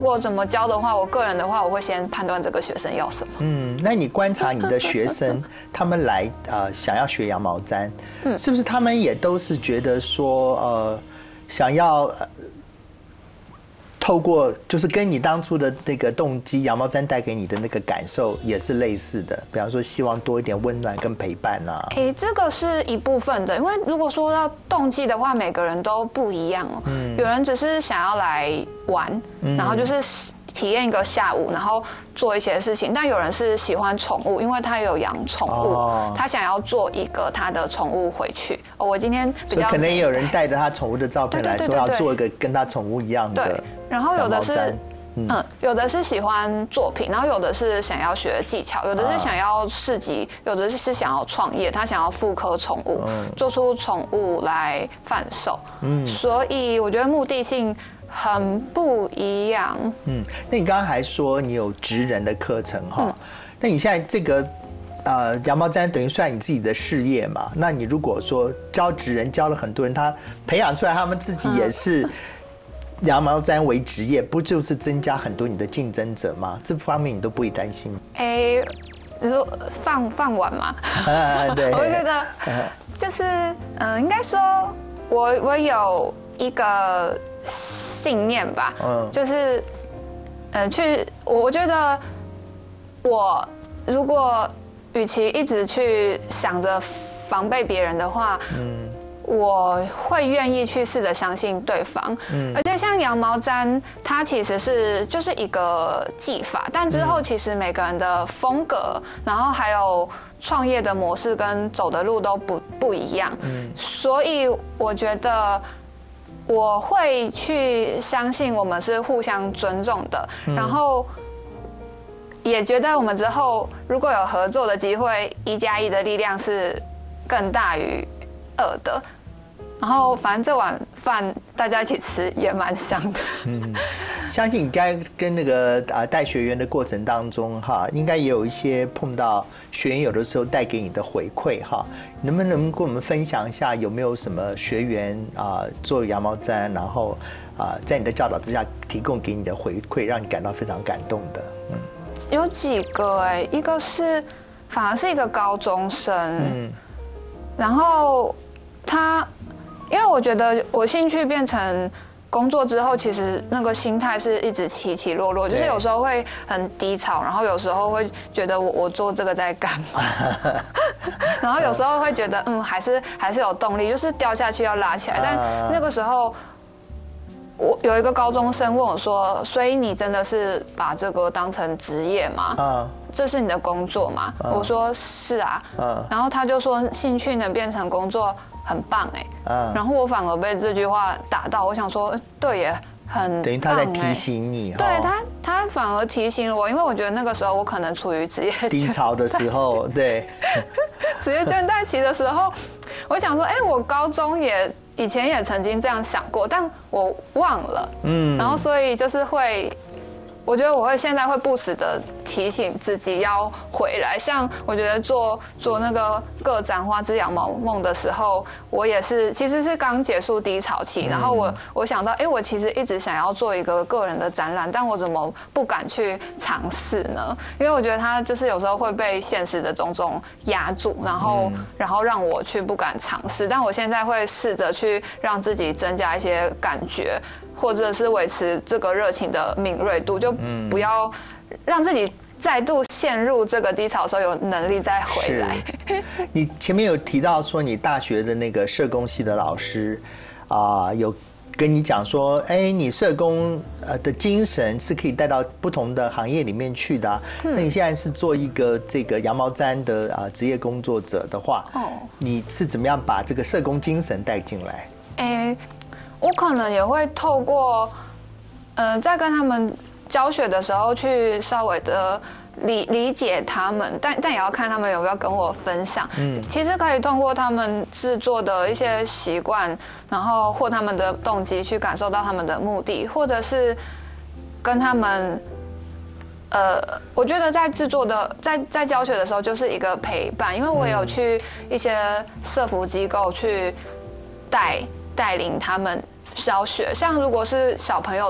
我怎么教的话，我个人的话，我会先判断这个学生要什么。 那你观察你的学生，他们来想要学羊毛毡，是不是他们也都是觉得说想要透过就是跟你当初的那个动机，羊毛毡带给你的那个感受也是类似的，比方说希望多一点温暖跟陪伴啊。 这个是一部分的，因为如果说到动机的话，每个人都不一样哦。有人只是想要来玩，然后就是体验一个下午，然后做一些事情。但有人是喜欢宠物，因为他有养宠物，他想要做一个他的宠物回去。我今天比较可能也有人带着他宠物的照片来说要做一个跟他宠物一样的。 对，然后有的是。有的是喜欢作品，然后有的是想要学技巧，有的是想要市集，有的是想要创业，他想要复刻宠物，做出宠物来贩售。所以我觉得目的性很不一样。 那你刚刚还说你有职人的课程哈，那你现在这个羊毛毡等于算你自己的事业嘛？那你如果说教职人教了很多人，他培养出来他们自己也是羊毛毡为职业，不就是增加很多你的竞争者吗？这方面你都不会担心吗？ 你说放碗吗？ 对， 我觉得就是应该说我有一个信念吧，就是我觉得我如果与其一直去想着防备别人的话，我会愿意去试着相信对方，而且像羊毛毡，它其实就是一个技法，但之后其实每个人的风格，然后还有创业的模式跟走的路都不一样，所以我觉得我会去相信我们是互相尊重的，然后也觉得我们之后如果有合作的机会，1+1的力量是更大于2的。然后反正这碗饭大家一起吃也蛮香的。 相信你该跟那个带学员的过程当中哈，应该也有一些碰到学员有的时候带给你的回馈哈，能不能跟我们分享一下有没有什么学员做羊毛毡，然后在你的教导之下提供给你的回馈，让你感到非常感动的？ 有几个一个是反而是一个高中生，然后他。因为我觉得我兴趣变成工作之后，其实那个心态是一直起起落落，就是有时候会很低潮，然后有时候会觉得我做这个在干嘛，然后有时候会觉得还是有动力，就是掉下去要拉起来。但那个时候，我有一个高中生问我说：“所以你真的是把这个当成职业吗？这是你的工作吗？”我说：“是啊。”然后他就说：“兴趣能变成工作。”很棒然后我反而被这句话打到，我想说，对耶，很棒等于他在提醒你， 对他反而提醒了我，因为我觉得那个时候我可能处于职业低潮的时候，对， 职业倦怠期的时候，我想说，我高中以前也曾经这样想过，但我忘了，然后所以就是会。我觉得我现在会不时的提醒自己要回来，像我觉得做那个个展花之羊毛梦的时候，我也是其实是刚结束低潮期，然后我想到，我其实一直想要做一个个人的展览，但我怎么不敢去尝试呢？因为我觉得它就是有时候会被现实的种种压住，然后让我去不敢尝试，但我现在会试着去让自己增加一些感觉。或者是维持这个热情的敏锐度，就不要让自己再度陷入这个低潮的时候有能力再回来。 你前面有提到说你大学的那个社工系的老师有跟你讲说，你社工的精神是可以带到不同的行业里面去的那你现在是做一个这个羊毛毡的职业工作者的话，你是怎么样把这个社工精神带进来？ 我可能也会透过，在跟他们教学的时候去稍微的理解他们，但也要看他们有没有跟我分享。其实可以通过他们制作的一些习惯，然后或他们的动机去感受到他们的目的，或者是跟他们。我觉得在制作的在教学的时候就是一个陪伴，因为我有去一些社福机构去带领他们教学，像如果是小朋友